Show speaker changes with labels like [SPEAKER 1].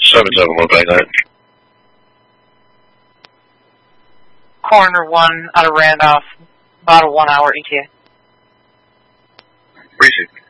[SPEAKER 1] 7-7, what bang that?
[SPEAKER 2] Corner 1 out of Randolph, about a 1 hour ETA.
[SPEAKER 1] Appreciate it.